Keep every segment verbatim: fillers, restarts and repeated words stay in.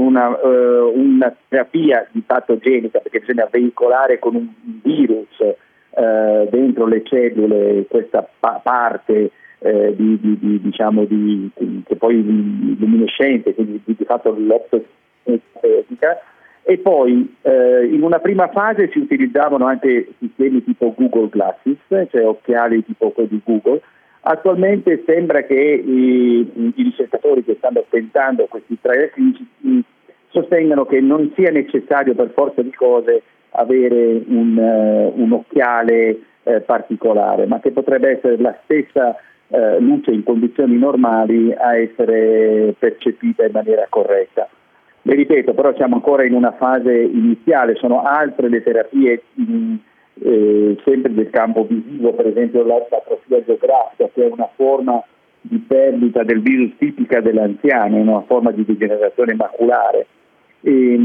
una, uh, una terapia di patogenica, perché bisogna veicolare con un virus uh, dentro le cellule questa pa- parte uh, di, di, di, diciamo di, che poi luminescente, quindi di, di fatto l'optogenetica. E poi eh, in una prima fase si utilizzavano anche sistemi tipo Google Glasses, cioè occhiali tipo quelli di Google. Attualmente sembra che i, i ricercatori che stanno tentando questi trial clinici sostengano che non sia necessario per forza di cose avere un, uh, un occhiale uh, particolare, ma che potrebbe essere la stessa uh, luce in condizioni normali a essere percepita in maniera corretta. Vi ripeto, però siamo ancora in una fase iniziale, sono altre le terapie in, eh, sempre del campo visivo, per esempio l'atrofia geografica, che è una forma di perdita del virus tipica dell'anziano, una forma di degenerazione maculare, e,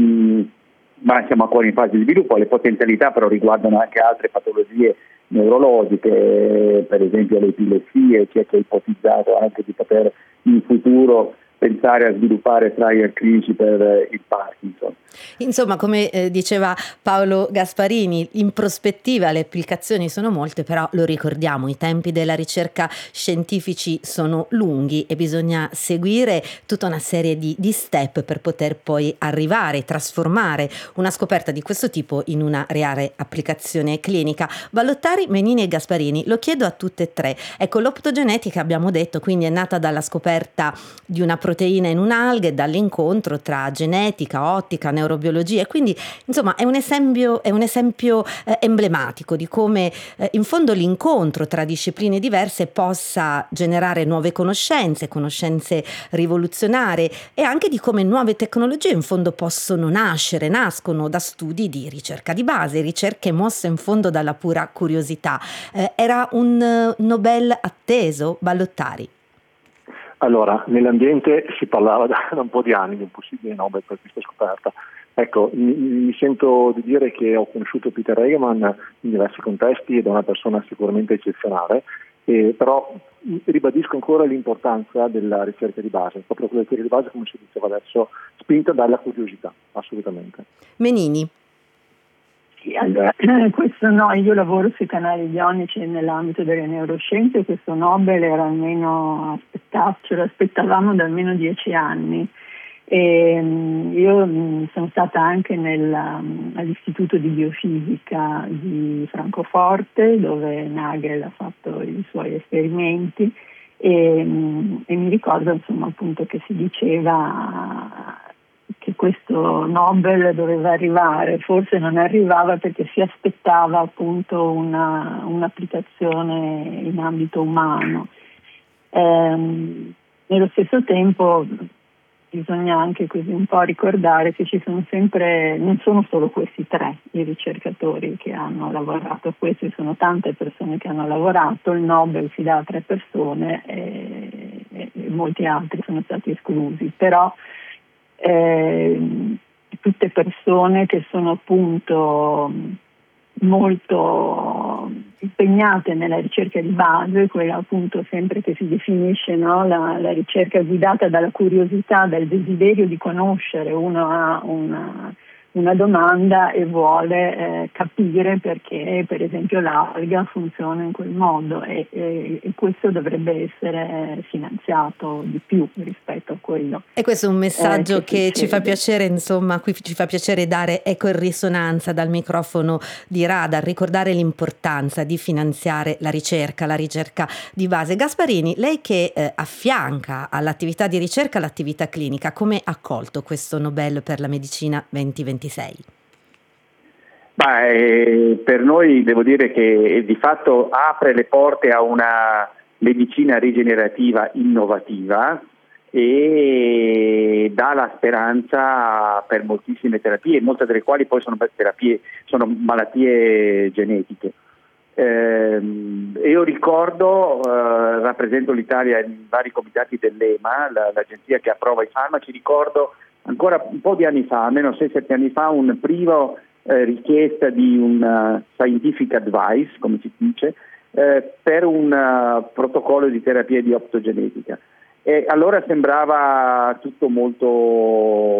ma siamo ancora in fase di sviluppo. Le potenzialità però riguardano anche altre patologie neurologiche, per esempio le epilessie, c'è che è ipotizzato anche di poter in futuro pensare a sviluppare trial clinici per il Parkinson. Insomma, come eh, diceva Paolo Gasparini, in prospettiva le applicazioni sono molte, però lo ricordiamo, i tempi della ricerca scientifici sono lunghi e bisogna seguire tutta una serie di, di step per poter poi arrivare, trasformare una scoperta di questo tipo in una reale applicazione clinica. Vallottari, Menini e Gasparini, lo chiedo a tutte e tre. Ecco, l'optogenetica abbiamo detto, quindi è nata dalla scoperta di una proteina in un'alga, dall'incontro tra genetica, ottica, neurobiologia, e quindi insomma è un esempio, è un esempio eh, emblematico di come eh, in fondo l'incontro tra discipline diverse possa generare nuove conoscenze, conoscenze rivoluzionarie, e anche di come nuove tecnologie in fondo possono nascere, nascono da studi di ricerca di base, ricerche mosse in fondo dalla pura curiosità. Eh, era un uh, Nobel atteso, Vallottari? Allora, nell'ambiente si parlava da, da un po' di anni di un possibile Nobel per questa scoperta. Ecco, mi, mi sento di dire che ho conosciuto Peter Egeman in diversi contesti ed è una persona sicuramente eccezionale, eh, però ribadisco ancora l'importanza della ricerca di base, proprio quella ricerca di base, come si diceva adesso, spinta dalla curiosità, assolutamente. Menini. Sì, allora, questo no, io lavoro sui canali ionici nell'ambito delle neuroscienze, questo Nobel era almeno aspettato, ce lo aspettavamo da almeno dieci anni. E, um, io um, sono stata anche nel, um, all'Istituto di Biofisica di Francoforte, dove Nagel ha fatto i suoi esperimenti, e, um, e mi ricordo insomma appunto che si diceva che questo Nobel doveva arrivare, forse non arrivava perché si aspettava appunto una, un'applicazione in ambito umano. Ehm, nello stesso tempo bisogna anche così un po' ricordare che ci sono sempre, non sono solo questi tre i ricercatori che hanno lavorato a questo, ci sono tante persone che hanno lavorato, il Nobel si dà a tre persone e, e, e molti altri sono stati esclusi, però Eh, tutte persone che sono appunto molto impegnate nella ricerca di base, quella appunto sempre che si definisce, no? la, la ricerca guidata dalla curiosità, dal desiderio di conoscere. Uno ha una, una domanda e vuole eh, capire perché per esempio l'alga funziona in quel modo e, e, e questo dovrebbe essere finanziato di più rispetto a quello. E questo è un messaggio eh, che, che ci fa piacere, insomma, qui ci fa piacere dare eco e risonanza dal microfono di Radar, ricordare l'importanza di finanziare la ricerca, la ricerca di base. Gasparini, lei che eh, affianca all'attività di ricerca l'attività clinica, come ha accolto questo Nobel per la medicina duemilaventisei? Beh, eh, per noi devo dire che di fatto apre le porte a una medicina rigenerativa innovativa e dà la speranza per moltissime terapie, molte delle quali poi sono terapie, sono malattie genetiche. Eh, io ricordo, eh, rappresento l'Italia in vari comitati dell'E M A, la, l'agenzia che approva i farmaci, ricordo ancora un po' di anni fa, almeno sei sette anni fa, un primo eh, richiesta di un uh, scientific advice, come si dice, eh, per un uh, protocollo di terapia di optogenetica. E allora sembrava tutto molto